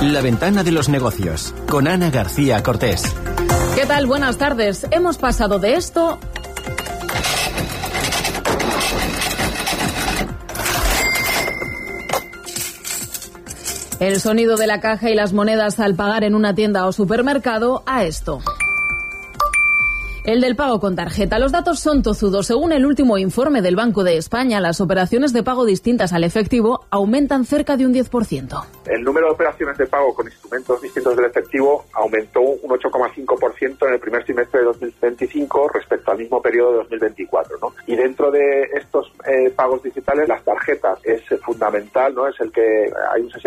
La ventana de los negocios, con Ana García Cortés. ¿Qué tal? Buenas tardes. Hemos pasado de esto el sonido de la caja y las monedas al pagar en una tienda o supermercado a esto. El del pago con tarjeta. Los datos son tozudos. Según el último informe del Banco de España, las operaciones de pago distintas al efectivo aumentan cerca de un 10%. El número de operaciones de pago con instrumentos distintos del efectivo aumentó un 8,5% en el primer semestre de 2025 respecto al mismo periodo de 2024, ¿no? Y dentro de estos pagos digitales, las tarjetas es fundamental, ¿no? Es el que hay un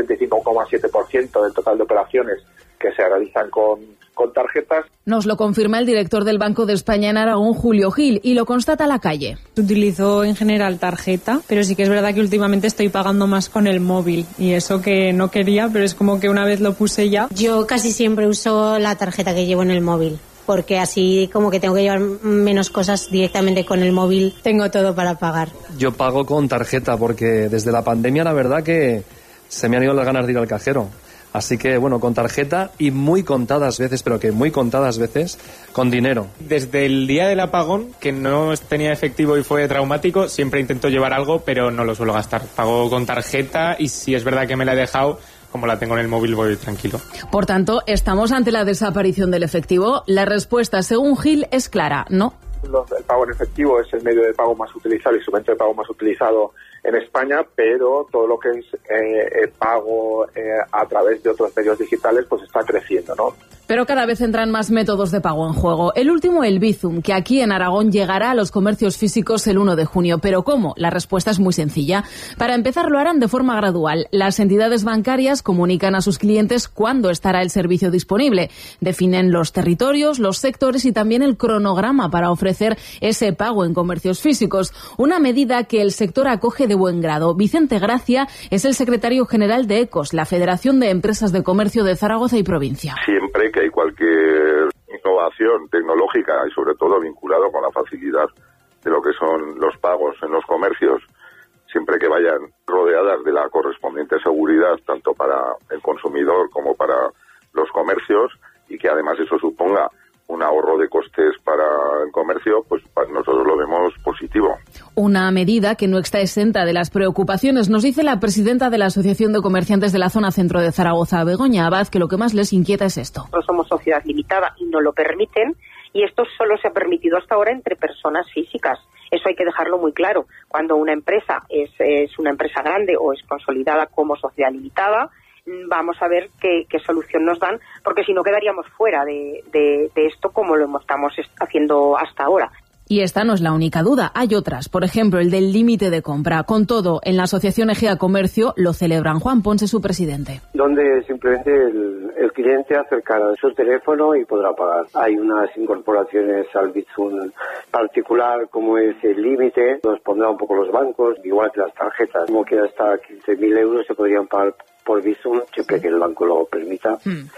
65,7% del total de operaciones que se realizan con tarjetas. Nos lo confirma el director del Banco de España en Aragón, Julio Gil, y lo constata La Calle. Utilizo en general tarjeta, pero sí que es verdad que últimamente estoy pagando más con el móvil, y eso que no quería, pero es como que una vez lo puse ya. Yo casi siempre uso la tarjeta que llevo en el móvil, porque así como que tengo que llevar menos cosas directamente con el móvil, tengo todo para pagar. Yo pago con tarjeta porque desde la pandemia la verdad que se me han ido las ganas de ir al cajero. Así que, bueno, con tarjeta y muy contadas veces, pero que muy contadas veces, con dinero. Desde el día del apagón, que no tenía efectivo y fue traumático, siempre intento llevar algo, pero no lo suelo gastar. Pago con tarjeta y si es verdad que me la he dejado, como la tengo en el móvil, voy tranquilo. Por tanto, ¿estamos ante la desaparición del efectivo? La respuesta, según Gil, es clara, no. El pago en efectivo es el medio de pago más utilizado, el instrumento de pago más utilizado en España, pero todo lo que es pago a través de otros medios digitales pues está creciendo, ¿no? Pero cada vez entran más métodos de pago en juego. El último, el Bizum, que aquí en Aragón llegará a los comercios físicos el 1 de junio. ¿Pero cómo? La respuesta es muy sencilla. Para empezar, lo harán de forma gradual. Las entidades bancarias comunican a sus clientes cuándo estará el servicio disponible. Definen los territorios, los sectores y también el cronograma para ofrecer ese pago en comercios físicos. Una medida que el sector acoge de buen grado. Vicente Gracia es el secretario general de ECOS, la Federación de Empresas de Comercio de Zaragoza y provincia. Siempre que hay cualquier innovación tecnológica y sobre todo vinculado con la facilidad de lo que son los pagos en los comercios, siempre que vayan rodeadas de la correspondiente seguridad tanto para el consumidor como para los comercios y que además eso suponga un ahorro de costes para el comercio, pues nosotros lo vemos positivo. Una medida que no está exenta de las preocupaciones, nos dice la presidenta de la Asociación de Comerciantes de la Zona Centro de Zaragoza, Begoña Abad, que lo que más les inquieta es esto. Nosotros somos sociedad limitada y no lo permiten, y esto solo se ha permitido hasta ahora entre personas físicas. Eso hay que dejarlo muy claro. Cuando una empresa es una empresa grande o es consolidada como sociedad limitada, vamos a ver qué solución nos dan, porque si no quedaríamos fuera de esto como lo estamos haciendo hasta ahora. Y esta no es la única duda, hay otras. Por ejemplo, el del límite de compra. Con todo, en la Asociación Egea Comercio lo celebran. Juan Ponce, su presidente. Donde simplemente el cliente acercará su teléfono y podrá pagar. Hay unas incorporaciones al Bizum particular, como es el límite, nos pondrá un poco los bancos, igual que las tarjetas, como que hasta 15.000 euros se podrían pagar por Bizum, siempre que el banco lo permita.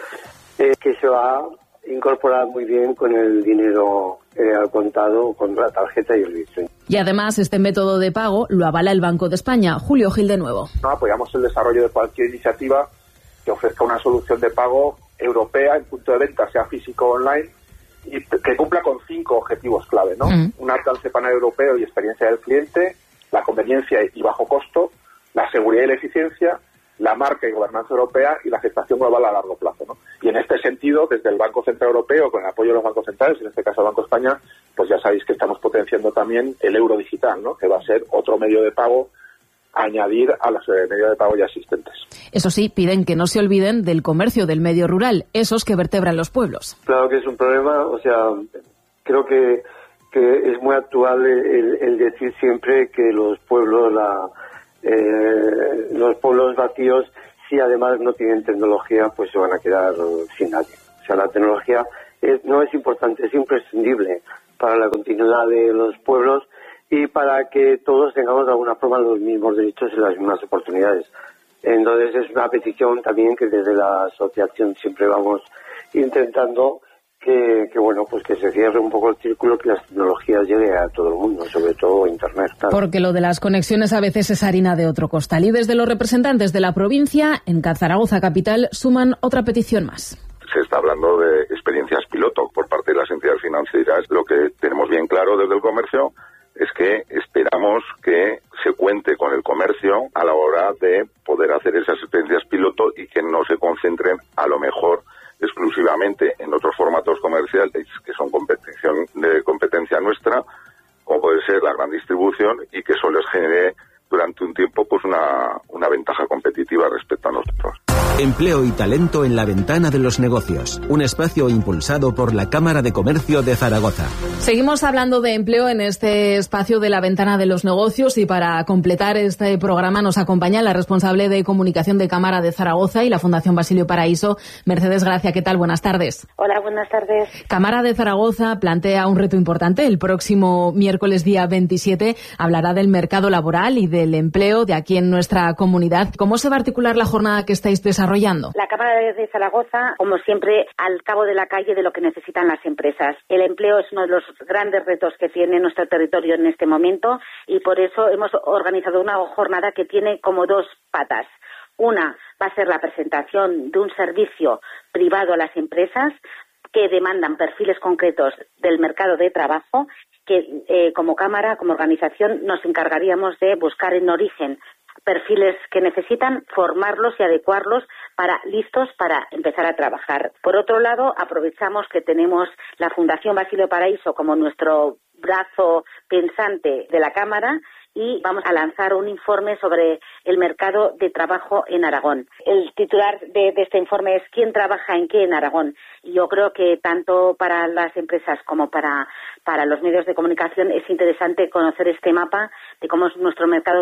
Que se va a incorporar muy bien con el dinero al contado, con la tarjeta y el Bizum. Y además este método de pago lo avala el Banco de España. Julio Gil de nuevo. No apoyamos el desarrollo de cualquier iniciativa que ofrezca una solución de pago europea en punto de venta, sea físico o online, y que cumpla con 5 objetivos clave, ¿no? Un alcance paneuropeo y experiencia del cliente, la conveniencia y bajo costo, la seguridad y la eficiencia, la marca y gobernanza europea y la aceptación global a largo plazo, ¿no? Y en este sentido, desde el Banco Central Europeo, con el apoyo de los bancos centrales, en este caso el Banco de España, pues ya sabéis que estamos potenciando también el euro digital, ¿no? Que va a ser otro medio de pago a añadir a los medios de pago ya existentes. Eso sí, piden que no se olviden del comercio del medio rural, esos que vertebran los pueblos. Claro que es un problema, o sea, creo que es muy actual el decir siempre que los pueblos vacíos, si además no tienen tecnología, pues se van a quedar sin nadie. O sea, la tecnología no es importante, es imprescindible para la continuidad de los pueblos y para que todos tengamos de alguna forma los mismos derechos y las mismas oportunidades. Entonces es una petición también que desde la asociación siempre vamos intentando que bueno, pues que se cierre un poco el círculo, que las tecnologías lleguen a todo el mundo, sobre todo Internet. Claro. Porque lo de las conexiones a veces es harina de otro costal. Y desde los representantes de la provincia, en Zaragoza capital, suman otra petición más. Se está hablando de experiencias piloto por parte de las entidades financieras. Lo que tenemos bien claro desde el comercio es que esperamos que se cuente con el comercio a la hora de poder hacer esas experiencias piloto y que no se concentren a lo mejor exclusivamente en otros formatos comerciales que son competencia nuestra, como puede ser la gran distribución, y que eso les genere durante un tiempo pues una ventaja competitiva respecto a nosotros. Empleo y talento en la ventana de los negocios. Un espacio impulsado por la Cámara de Comercio de Zaragoza. Seguimos hablando de empleo en este espacio de la ventana de los negocios, y para completar este programa nos acompaña la responsable de comunicación de Cámara de Zaragoza y la Fundación Basilio Paraíso, Mercedes Gracia. ¿Qué tal? Buenas tardes. Hola, buenas tardes. Cámara de Zaragoza plantea un reto importante. El próximo miércoles día 27 hablará del mercado laboral y del empleo de aquí en nuestra comunidad. ¿Cómo se va a articular la jornada que estáis desarrollando? La Cámara de Zaragoza, como siempre, al cabo de la calle de lo que necesitan las empresas. El empleo es uno de los grandes retos que tiene nuestro territorio en este momento, y por eso hemos organizado una jornada que tiene como dos patas. Una va a ser la presentación de un servicio privado a las empresas que demandan perfiles concretos del mercado de trabajo, que como Cámara, como organización, nos encargaríamos de buscar en origen perfiles que necesitan, formarlos y adecuarlos listos para empezar a trabajar. Por otro lado, aprovechamos que tenemos la Fundación Basilio Paraíso como nuestro brazo pensante de la Cámara, y vamos a lanzar un informe sobre el mercado de trabajo en Aragón. El titular de este informe es ¿Quién trabaja en qué en Aragón? Y yo creo que tanto para las empresas como para los medios de comunicación es interesante conocer este mapa de cómo es nuestro mercado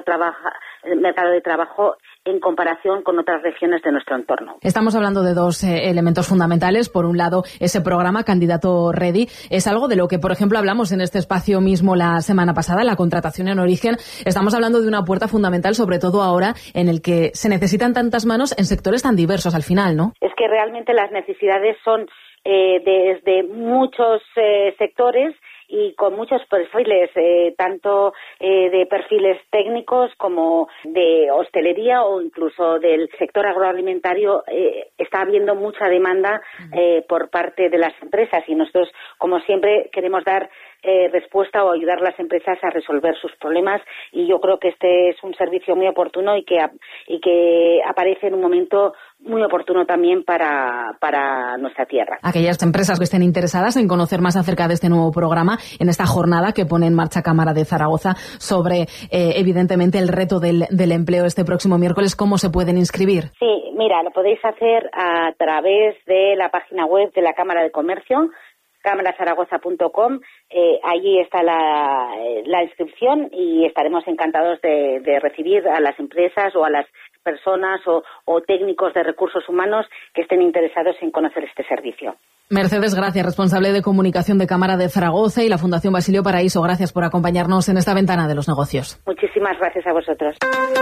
de trabajo en comparación con otras regiones de nuestro entorno. Estamos hablando de dos elementos fundamentales. Por un lado, ese programa Candidato Ready es algo de lo que, por ejemplo, hablamos en este espacio mismo la semana pasada, la contratación en origen. Estamos hablando de una puerta fundamental, sobre todo ahora en el que se necesitan tantas manos en sectores tan diversos al final, ¿no? Es que realmente las necesidades son desde muchos sectores y con muchos perfiles, tanto de perfiles técnicos como de hostelería o incluso del sector agroalimentario. Está habiendo mucha demanda por parte de las empresas, y nosotros, como siempre, queremos dar respuesta o ayudar a las empresas a resolver sus problemas, y yo creo que este es un servicio muy oportuno y que aparece en un momento muy oportuno también para nuestra tierra. Aquellas empresas que estén interesadas en conocer más acerca de este nuevo programa, en esta jornada que pone en marcha Cámara de Zaragoza sobre, evidentemente, el reto del empleo este próximo miércoles, ¿cómo se pueden inscribir? Sí, mira, lo podéis hacer a través de la página web de la Cámara de Comercio, cámarazaragoza.com. Allí está la inscripción, y estaremos encantados de recibir a las empresas o a las personas o técnicos de recursos humanos que estén interesados en conocer este servicio. Mercedes Gracia, responsable de comunicación de Cámara de Zaragoza y la Fundación Basilio Paraíso, gracias por acompañarnos en esta ventana de los negocios. Muchísimas gracias a vosotros.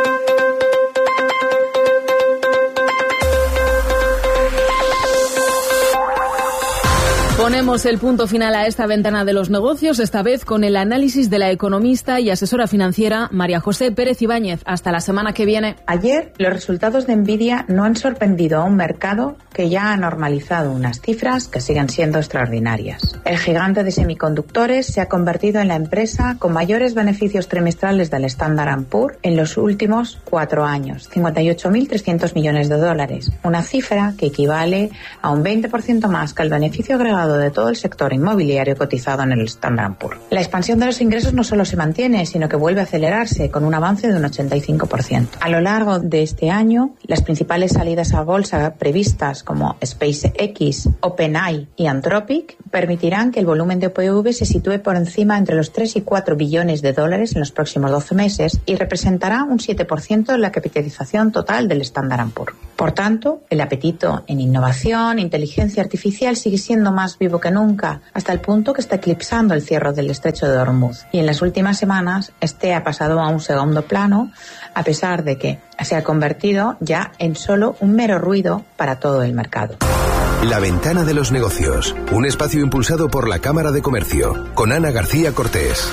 Ponemos el punto final a esta ventana de los negocios, esta vez con el análisis de la economista y asesora financiera María José Pérez Ibáñez. Hasta la semana que viene. Ayer, los resultados de Nvidia no han sorprendido a un mercado que ya ha normalizado unas cifras que siguen siendo extraordinarias. El gigante de semiconductores se ha convertido en la empresa con mayores beneficios trimestrales del Standard & Poor's en los últimos 4 años, 58.300 millones de dólares, una cifra que equivale a un 20% más que el beneficio agregado de todo el sector inmobiliario cotizado en el Standard & Poor's. La expansión de los ingresos no solo se mantiene, sino que vuelve a acelerarse con un avance de un 85%. A lo largo de este año, las principales salidas a bolsa previstas como SpaceX, OpenAI y Anthropic permitirán que el volumen de OPV se sitúe por encima entre los 3 y 4 billones de dólares en los próximos 12 meses y representará un 7% de la capitalización total del Standard & Poor's. Por tanto, el apetito en innovación, inteligencia artificial sigue siendo más vivo que nunca, hasta el punto que está eclipsando el cierre del estrecho de Hormuz. Y en las últimas semanas, este ha pasado a un segundo plano, a pesar de que se ha convertido ya en solo un mero ruido para todo el mercado. La Ventana de los Negocios, un espacio impulsado por la Cámara de Comercio, con Ana García Cortés.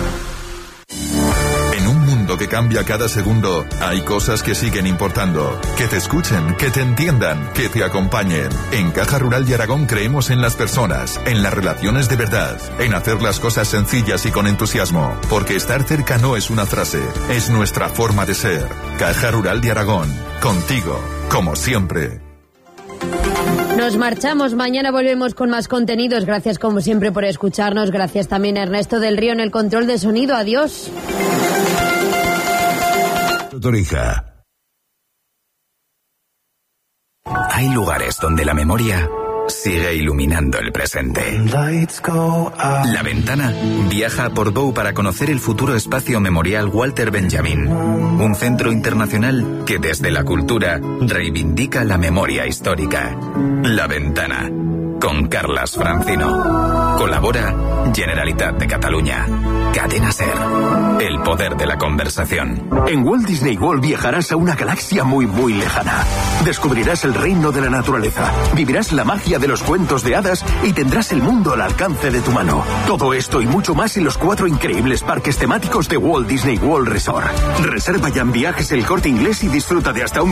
En un mundo que cambia cada segundo, hay cosas que siguen importando. Que te escuchen, que te entiendan, que te acompañen. En Caja Rural de Aragón creemos en las personas, en las relaciones de verdad, en hacer las cosas sencillas y con entusiasmo. Porque estar cerca no es una frase, es nuestra forma de ser. Caja Rural de Aragón, contigo, como siempre. Nos marchamos, mañana volvemos con más contenidos. Gracias como siempre por escucharnos. Gracias también a Ernesto del Río en el control de sonido. Adiós. Torija. Hay lugares donde la memoria sigue iluminando el presente. La Ventana viaja a Portbou para conocer el futuro espacio memorial Walter Benjamin, un centro internacional que desde la cultura reivindica la memoria histórica. La Ventana, con Carlas Francino. Colabora Generalitat de Cataluña. Cadena SER. El poder de la conversación. En Walt Disney World viajarás a una galaxia muy, muy lejana. Descubrirás el reino de la naturaleza, vivirás la magia de los cuentos de hadas y tendrás el mundo al alcance de tu mano. Todo esto y mucho más en los 4 increíbles parques temáticos de Walt Disney World Resort. Reserva ya en Viajes El Corte Inglés y disfruta de hasta un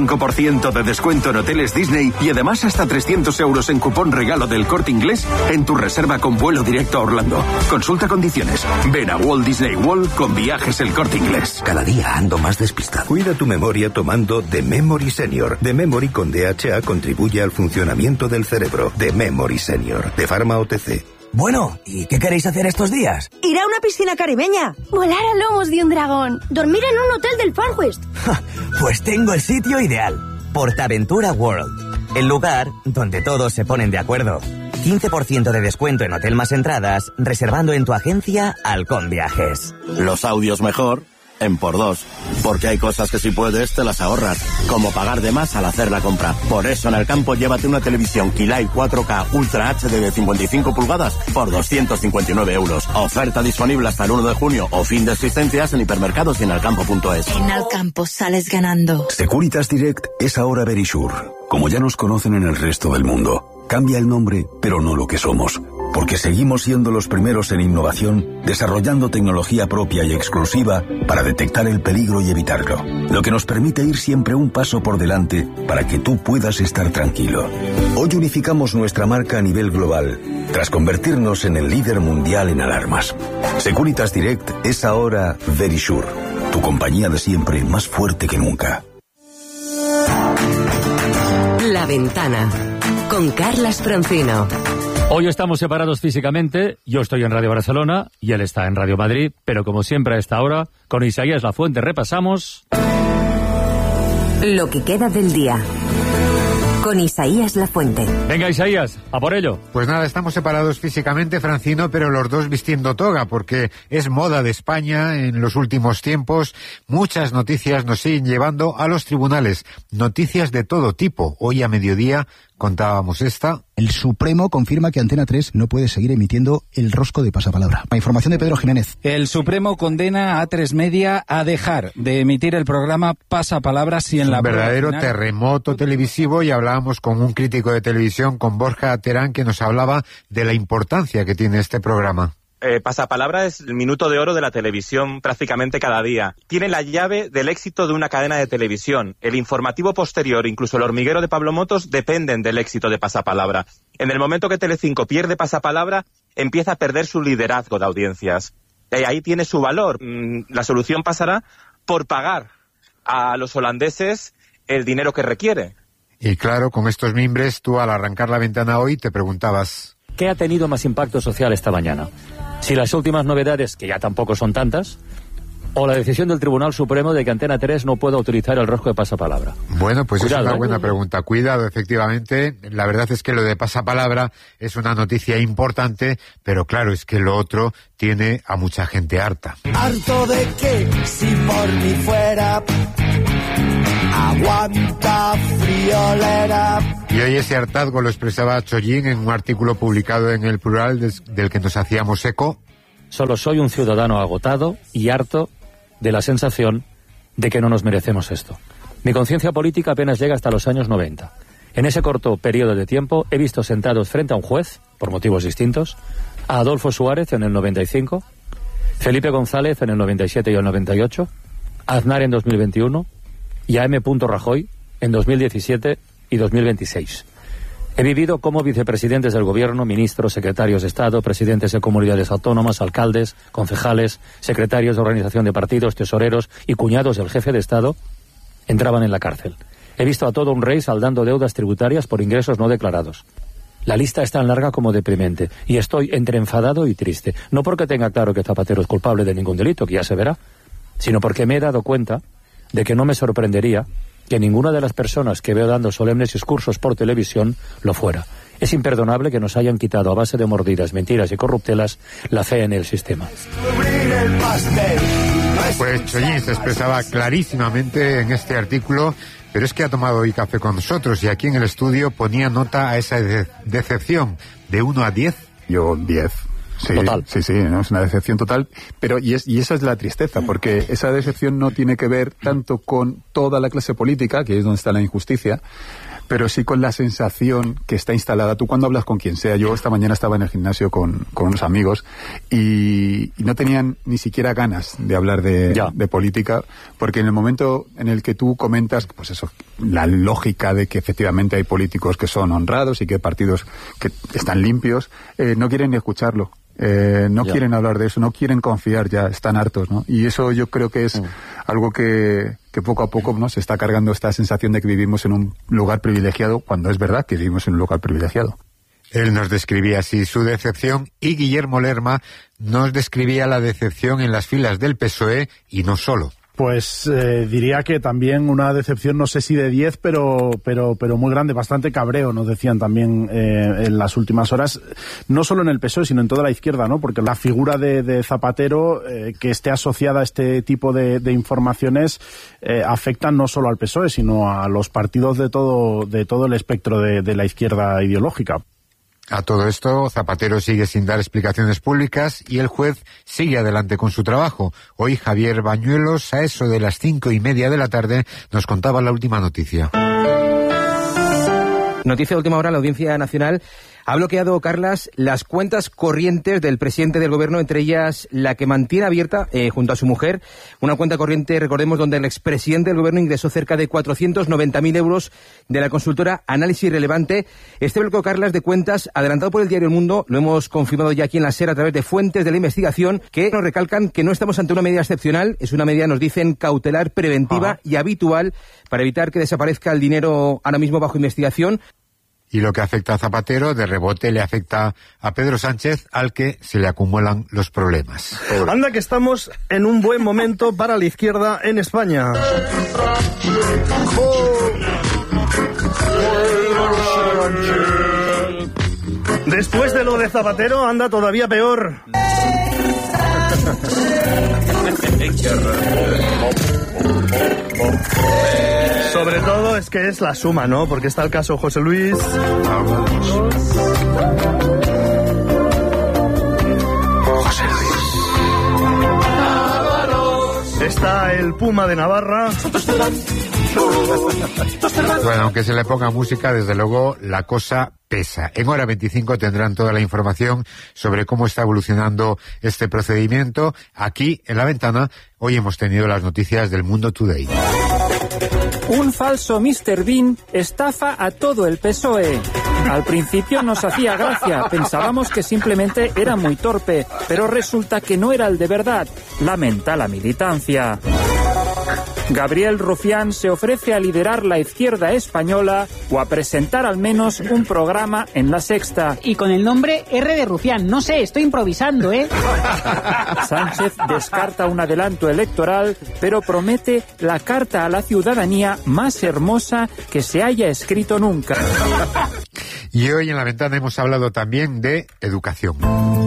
25% de descuento en hoteles Disney y además hasta 300 euros en cupón regalo del Corte Inglés en tu reserva con vuelo directo a Orlando. Consulta condiciones. Ven a Walt Disney World con Viajes El Corte Inglés. Cada día ando más despistado. Cuida tu memoria tomando The Memory Senior. The Memory con DHA contribuye al funcionamiento del cerebro. The Memory Senior, de Pharma OTC. Bueno, ¿y qué queréis hacer estos días? Ir a una piscina caribeña. Volar a lomos de un dragón. Dormir en un hotel del Far West. Pues tengo el sitio ideal. Portaventura World. El lugar donde todos se ponen de acuerdo. 15% de descuento en Hotel más entradas, reservando en tu agencia Halcón Viajes. Los audios mejor en por 2, porque hay cosas que si puedes te las ahorras, como pagar de más al hacer la compra. Por eso en el campo llévate una televisión Kilai 4K Ultra HD de 55 pulgadas por 259 euros. Oferta disponible hasta el 1 de junio o fin de existencias en hipermercados y en alcampo.es. En Alcampo sales ganando. Securitas Direct es ahora Verisure. Como ya nos conocen en el resto del mundo. Cambia el nombre, pero no lo que somos. Porque seguimos siendo los primeros en innovación, desarrollando tecnología propia y exclusiva para detectar el peligro y evitarlo. Lo que nos permite ir siempre un paso por delante para que tú puedas estar tranquilo. Hoy unificamos nuestra marca a nivel global, tras convertirnos en el líder mundial en alarmas. Securitas Direct es ahora Verisure, tu compañía de siempre más fuerte que nunca. La Ventana, con Carlas Francino. Hoy estamos separados físicamente, yo estoy en Radio Barcelona y él está en Radio Madrid, pero como siempre a esta hora, con Isaías Lafuente repasamos... Lo que queda del día. Con Isaías Lafuente. Venga, Isaías, a por ello. Pues nada, estamos separados físicamente, Francino, pero los dos vistiendo toga, porque es moda de España en los últimos tiempos. Muchas noticias nos siguen llevando a los tribunales. Noticias de todo tipo. Hoy a mediodía contábamos esta. El Supremo confirma que Antena 3 no puede seguir emitiendo el rosco de pasapalabra. La información de Pedro Jiménez. El Supremo condena a A3 Media a dejar de emitir el programa Pasapalabra si en la prueba final... Un verdadero terremoto televisivo, y hablábamos con un crítico de televisión, con Borja Terán, que nos hablaba de la importancia que tiene este programa. Pasapalabra es el minuto de oro de la televisión prácticamente cada día. Tiene la llave del éxito de una cadena de televisión. El informativo posterior, incluso El hormiguero de Pablo Motos, dependen del éxito de Pasapalabra. En el momento que Telecinco pierde Pasapalabra, empieza a perder su liderazgo de audiencias. Y ahí tiene su valor. La solución pasará por pagar a los holandeses el dinero que requiere. Y claro, con estos mimbres, tú al arrancar la ventana hoy te preguntabas... ¿Qué ha tenido más impacto social esta mañana? Si las últimas novedades, que ya tampoco son tantas, o la decisión del Tribunal Supremo de que Antena 3 no pueda utilizar el rosco de pasapalabra. Bueno, pues cuidado, es una buena pregunta. Cuidado, efectivamente. La verdad es que lo de pasapalabra es una noticia importante, pero claro, es que lo otro tiene a mucha gente harta. Harto de que, si por mí fuera, aguanta friolera. Y hoy ese hartazgo lo expresaba Chollín en un artículo publicado en El Plural del que nos hacíamos eco. Solo soy un ciudadano agotado y harto de la sensación de que no nos merecemos esto. Mi conciencia política apenas llega hasta los años 90. En ese corto periodo de tiempo he visto sentados frente a un juez, por motivos distintos, a Adolfo Suárez en el 95, Felipe González en el 97 y el 98, a Aznar en 2021 y a M. Rajoy en 2017 y 2026. He vivido como vicepresidentes del gobierno, ministros, secretarios de Estado, presidentes de comunidades autónomas, alcaldes, concejales, secretarios de organización de partidos, tesoreros y cuñados del jefe de Estado entraban en la cárcel. He visto a todo un rey saldando deudas tributarias por ingresos no declarados. La lista es tan larga como deprimente y estoy entre enfadado y triste. No porque tenga claro que Zapatero es culpable de ningún delito, que ya se verá, sino porque me he dado cuenta de que no me sorprendería que ninguna de las personas que veo dando solemnes discursos por televisión lo fuera. Es imperdonable que nos hayan quitado a base de mordidas, mentiras y corruptelas la fe en el sistema. Pues Chollín se expresaba clarísimamente en este artículo, pero es que ha tomado hoy café con nosotros y aquí en el estudio ponía nota a esa decepción de 1 a 10. Yo 10. Sí, total. Sí, ¿no? Es una decepción total, pero y esa es la tristeza, porque esa decepción no tiene que ver tanto con toda la clase política, que es donde está la injusticia, pero sí con la sensación que está instalada. Tú cuando hablas con quien sea, yo esta mañana estaba en el gimnasio con unos amigos y no tenían ni siquiera ganas de hablar de política, porque en el momento en el que tú comentas, pues eso, la lógica de que efectivamente hay políticos que son honrados y que hay partidos que están limpios, no quieren ni escucharlo. No quieren hablar de eso, no quieren confiar, ya están hartos, ¿no? Y eso yo creo que es algo que poco a poco, ¿no?, se está cargando esta sensación de que vivimos en un lugar privilegiado, cuando es verdad que vivimos en un lugar privilegiado. Él nos describía así su decepción y Guillermo Lerma nos describía la decepción en las filas del PSOE y no solo. Pues diría que también una decepción, no sé si de 10, pero muy grande, bastante cabreo, nos decían también en las últimas horas, no solo en el PSOE, sino en toda la izquierda, ¿no? Porque la figura de Zapatero, que esté asociada a este tipo de informaciones, afectan no solo al PSOE, sino a los partidos de todo el espectro de la izquierda ideológica. A todo esto, Zapatero sigue sin dar explicaciones públicas y el juez sigue adelante con su trabajo. Hoy Javier Bañuelos, a eso de las 5:30 de la tarde, nos contaba la última noticia. Noticia de última hora, la Audiencia Nacional ha bloqueado, Carlas, las cuentas corrientes del presidente del gobierno, entre ellas la que mantiene abierta junto a su mujer, una cuenta corriente, recordemos, donde el expresidente del gobierno ingresó cerca de 490.000 euros de la consultora Análisis Relevante. Este bloqueo, Carlas, de cuentas, adelantado por el diario El Mundo, lo hemos confirmado ya aquí en la SER a través de fuentes de la investigación, que nos recalcan que no estamos ante una medida excepcional, es una medida, nos dicen, cautelar, preventiva y habitual para evitar que desaparezca el dinero ahora mismo bajo investigación. Y lo que afecta a Zapatero, de rebote le afecta a Pedro Sánchez, al que se le acumulan los problemas. Pobre. Anda que estamos en un buen momento para la izquierda en España. Después de lo de Zapatero, anda todavía peor. Sobre todo es que es la suma, ¿no? Porque está el caso José Luis. José Luis. Está el Puma de Navarra. Bueno, aunque se le ponga música, desde luego la cosa pesa. En hora 25 tendrán toda la información sobre cómo está evolucionando este procedimiento. Aquí, en La Ventana, hoy hemos tenido las noticias del Mundo Today. Un falso Mr. Bean estafa a todo el PSOE. Al principio nos hacía gracia, pensábamos que simplemente era muy torpe, pero resulta que no era el de verdad. Lamenta la militancia. Gabriel Rufián se ofrece a liderar la izquierda española o a presentar al menos un programa en La Sexta. Y con el nombre R de Rufián, no sé, estoy improvisando, ¿eh? Sánchez descarta un adelanto electoral, pero promete la carta a la ciudadanía más hermosa que se haya escrito nunca. Y hoy en La Ventana hemos hablado también de educación.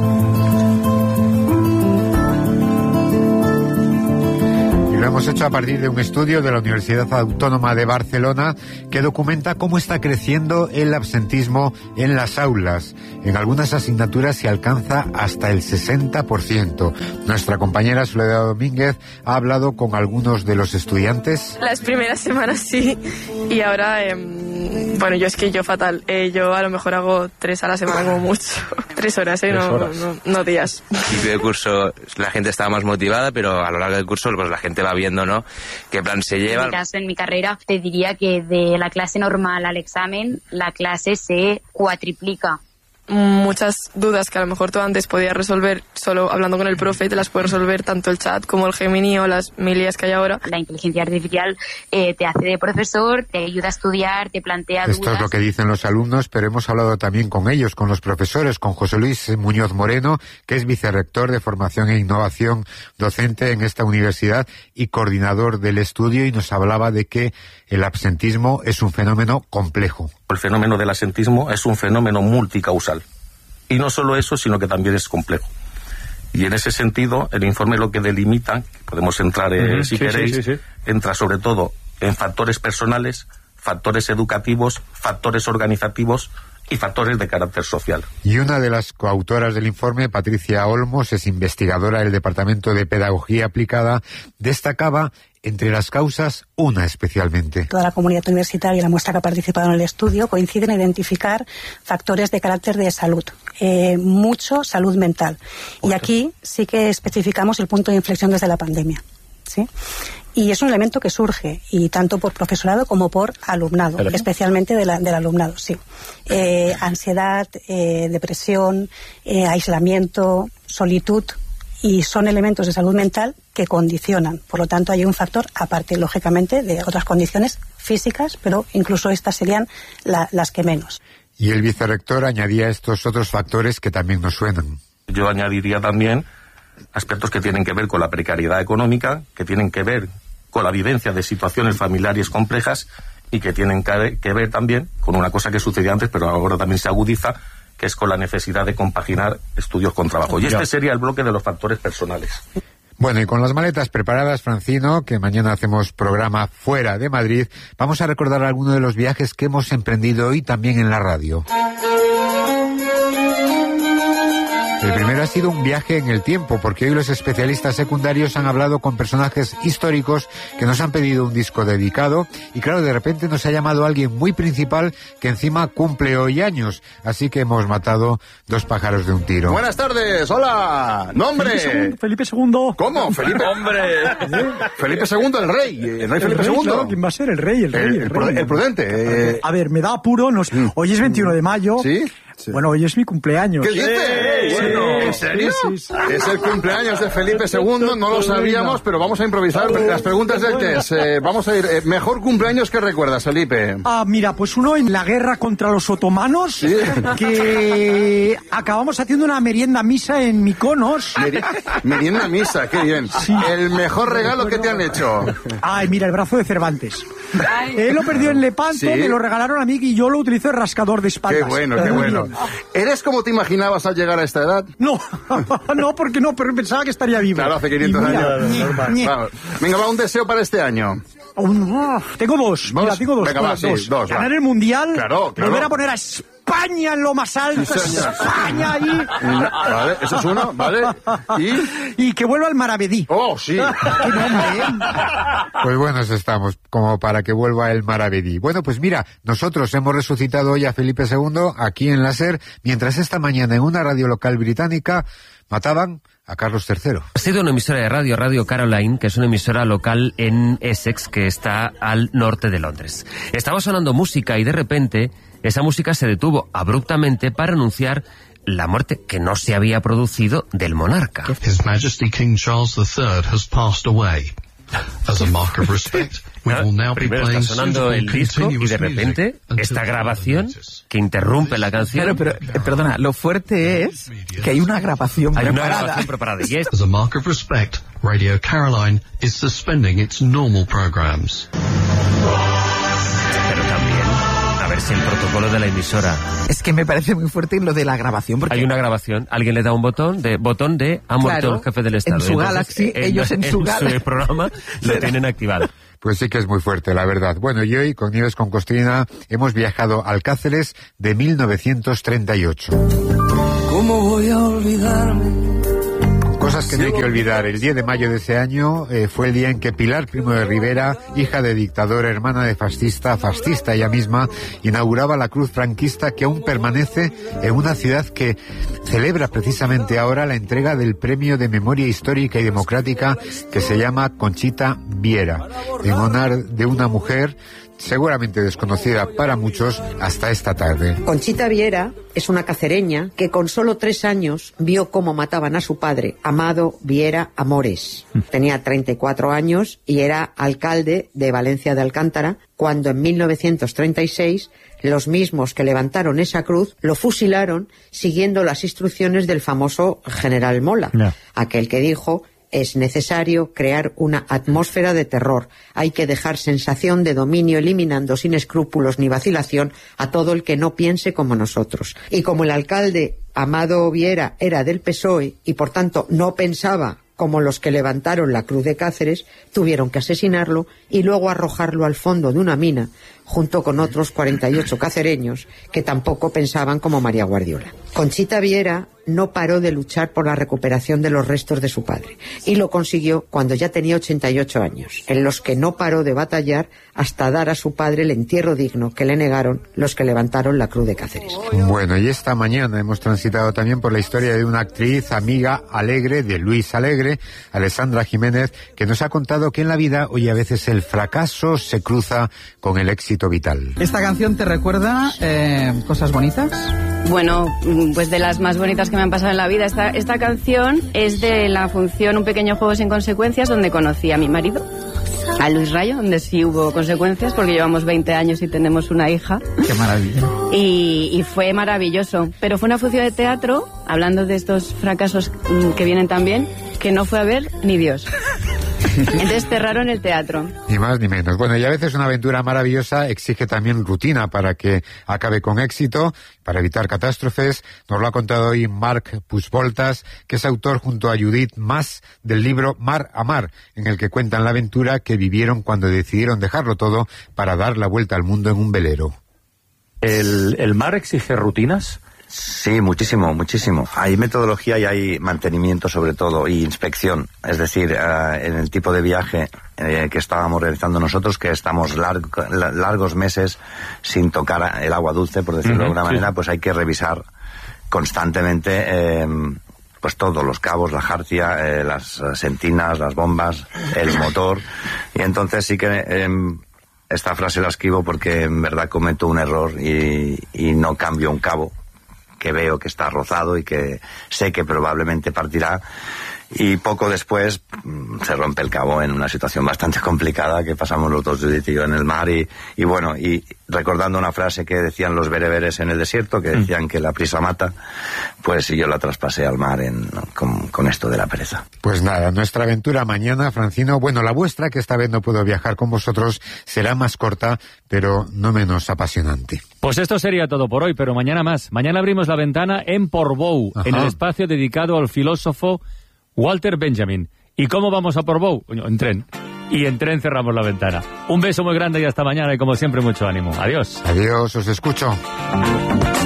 Lo hemos hecho a partir de un estudio de la Universidad Autónoma de Barcelona que documenta cómo está creciendo el absentismo en las aulas. En algunas asignaturas se alcanza hasta el 60%. Nuestra compañera Soledad Domínguez ha hablado con algunos de los estudiantes. Las primeras semanas sí, y ahora Bueno, yo fatal. Yo a lo mejor hago 3 a la semana como mucho. 3 horas, no días. Al principio del curso la gente estaba más motivada, pero a lo largo del curso pues la gente va viendo, ¿no?, qué plan se lleva. En mi caso, en mi carrera, te diría que de la clase normal al examen, la clase se cuatriplica. Muchas dudas que a lo mejor tú antes podías resolver solo hablando con el profe, te las puedes resolver tanto el chat como el Gemini o las milías que hay ahora. La inteligencia artificial te hace de profesor, te ayuda a estudiar, te plantea dudas. Esto es lo que dicen los alumnos, pero hemos hablado también con ellos, con los profesores, con José Luis Muñoz Moreno, que es vicerrector de Formación e Innovación docente en esta universidad y coordinador del estudio, y nos hablaba de que el absentismo es un fenómeno complejo. El fenómeno del absentismo es un fenómeno multicausal. Y no solo eso, sino que también es complejo. Y en ese sentido, el informe lo que delimita, podemos entrar si queréis, entra sobre todo en factores personales, factores educativos, factores organizativos y factores de carácter social. Y una de las coautoras del informe, Patricia Olmos, es investigadora del Departamento de Pedagogía Aplicada, destacaba entre las causas una especialmente. Toda la comunidad universitaria y la muestra que ha participado en el estudio coinciden en identificar factores de carácter de salud, mucho salud mental. Y aquí sí que especificamos el punto de inflexión desde la pandemia, ¿sí? Y es un elemento que surge, y tanto por profesorado como por alumnado, especialmente del alumnado, sí. Ansiedad, depresión, aislamiento, solitud, y son elementos de salud mental que condicionan. Por lo tanto, hay un factor, aparte, lógicamente, de otras condiciones físicas, pero incluso estas serían las que menos. Y el vicerrector añadía estos otros factores que también nos suenan. Yo añadiría también aspectos que tienen que ver con la precariedad económica, que tienen que ver con la vivencia de situaciones familiares complejas y que tienen que ver también con una cosa que sucedía antes, pero ahora también se agudiza, que es con la necesidad de compaginar estudios con trabajo. Y este sería el bloque de los factores personales. Bueno, y con las maletas preparadas, Francino, que mañana hacemos programa fuera de Madrid, vamos a recordar algunos de los viajes que hemos emprendido hoy también en la radio. El primero ha sido un viaje en el tiempo, porque hoy los especialistas secundarios han hablado con personajes históricos que nos han pedido un disco dedicado, y claro, de repente nos ha llamado alguien muy principal que encima cumple hoy años, así que hemos matado 2 pájaros de un tiro. Buenas tardes, hola, nombre. Felipe II. ¿Cómo? Felipe. Hombre. Felipe II, el rey Felipe II. Claro, ¿quién va a ser? El rey. El prudente. A ver, me da apuro, hoy es 21 de mayo. ¿Sí? Sí. Bueno, hoy es mi cumpleaños. ¿Qué dices? Bueno, ¿en serio? Sí. Es el cumpleaños de Felipe II, no lo sabíamos, pero vamos a improvisar las preguntas del test. Vamos a ir, mejor cumpleaños que recuerdas, Felipe. Mira, pues uno en la guerra contra los otomanos, ¿sí? Que acabamos haciendo una merienda misa en Mykonos. Merienda misa, qué bien. Sí. El mejor regalo que te han hecho. Ay, mira, el brazo de Cervantes. Él lo perdió en Lepanto, ¿sí? Me lo regalaron a mí y yo lo utilizo de rascador de espaldas. Qué bueno, qué bueno. ¿Eres como te imaginabas al llegar a esta edad? No, porque no, pero pensaba que estaría vivo. Claro, hace 500 años. Venga, va un deseo para este año. Tengo dos. Mira, tengo dos. Venga, va, sí, dos. Ganar el Mundial. Claro. Volver a poner a España en lo más alto. Sí, España ahí. Vale, eso es uno, ¿vale? Y que vuelva al Maravedí. Oh, sí. Qué nombre, Pues buenos estamos, como para que vuelva el Maravedí. Bueno, pues mira, nosotros hemos resucitado hoy a Felipe II aquí en la SER, mientras esta mañana en una radio local británica mataban a Carlos III. Ha sido una emisora de radio, Radio Caroline, que es una emisora local en Essex, que está al norte de Londres. Estaba sonando música y de repente esa música se detuvo abruptamente para anunciar la muerte que no se había producido del monarca. His Majesty King Charles III has passed away. As a mark of respect, we will now be Primero playing está sonando el disco y de repente esta grabación que interrumpe la canción. Claro, pero perdona, lo fuerte es que hay una grabación preparada. Y as a mark of respect, Radio Caroline is suspending its normal programs. Pero también, a ver si el protocolo de la emisora. Es que me parece muy fuerte lo de la grabación. Porque hay una grabación, alguien le da un botón de ha muerto el jefe del Estado. En su Galaxy, ellos en su programa lo tienen activado. Pues sí que es muy fuerte, la verdad. Bueno, y hoy, con Nieves con Costrina, hemos viajado al Cáceres de 1938. ¿Cómo voy a olvidarme? Cosas que no hay que olvidar. El 10 de mayo de ese año fue el día en que Pilar Primo de Rivera, hija de dictador, hermana de fascista ella misma, inauguraba la cruz franquista que aún permanece en una ciudad que celebra precisamente ahora la entrega del Premio de Memoria Histórica y Democrática que se llama Conchita Viera, en honor de una mujer seguramente desconocida para muchos hasta esta tarde. Conchita Viera es una cacereña que con solo 3 años vio cómo mataban a su padre, Amado Viera Amores. Tenía 34 años y era alcalde de Valencia de Alcántara cuando en 1936 los mismos que levantaron esa cruz lo fusilaron siguiendo las instrucciones del famoso general Mola, aquel que dijo: es necesario crear una atmósfera de terror. Hay que dejar sensación de dominio, eliminando sin escrúpulos ni vacilación a todo el que no piense como nosotros. Y como el alcalde Amado Viera era del PSOE y por tanto no pensaba como los que levantaron la cruz de Cáceres, tuvieron que asesinarlo y luego arrojarlo al fondo de una mina, junto con otros 48 cacereños que tampoco pensaban como María Guardiola. Conchita Viera no paró de luchar por la recuperación de los restos de su padre y lo consiguió cuando ya tenía 88 años, en los que no paró de batallar hasta dar a su padre el entierro digno que le negaron los que levantaron la cruz de Cáceres. Bueno, y esta mañana hemos transitado también por la historia de una actriz amiga alegre de Luis Alegre, Alessandra Jiménez, que nos ha contado que en la vida hoy a veces el fracaso se cruza con el éxito vital. ¿Esta canción te recuerda cosas bonitas? Bueno, pues de las más bonitas que me han pasado en la vida. Esta canción es de la función Un pequeño juego sin consecuencias, donde conocí a mi marido, a Luis Rayo, donde sí hubo consecuencias porque llevamos 20 años y tenemos una hija. ¡Qué maravilla! Y fue maravilloso. Pero fue una función de teatro, hablando de estos fracasos que vienen también, que no fue a ver ni Dios. Entonces cerraron el teatro. Ni más ni menos. Bueno, y a veces una aventura maravillosa exige también rutina para que acabe con éxito, para evitar catástrofes. Nos lo ha contado hoy Marc Puigvoltas, que es autor junto a Judith Mas del libro Mar a Mar, en el que cuentan la aventura que vivieron cuando decidieron dejarlo todo para dar la vuelta al mundo en un velero. ¿El mar exige rutinas? Sí, muchísimo, muchísimo. Hay metodología y hay mantenimiento sobre todo, y inspección. Es decir, en el tipo de viaje que estábamos realizando nosotros, que estamos largos meses sin tocar el agua dulce, por decirlo de alguna manera, pues hay que revisar constantemente pues todos los cabos, la jarcia, las sentinas, las bombas, el motor. Y entonces sí que esta frase la escribo porque en verdad cometo un error y no cambio un cabo que veo que está rozado y que sé que probablemente partirá, y poco después se rompe el cabo en una situación bastante complicada que pasamos los dos, Judith y yo, en el mar, y bueno, y recordando una frase que decían los bereberes en el desierto, que decían que la prisa mata, pues yo la traspasé al mar con esto de la pereza. Pues nada, nuestra aventura mañana, Francino, bueno, la vuestra, que esta vez no puedo viajar con vosotros, será más corta, pero no menos apasionante. Pues esto sería todo por hoy, pero mañana más. Mañana abrimos la ventana en Portbou, en el espacio dedicado al filósofo Walter Benjamin. ¿Y cómo vamos a Portbou? En tren. Y en tren cerramos la ventana. Un beso muy grande y hasta mañana, y como siempre mucho ánimo. Adiós. Adiós, os escucho.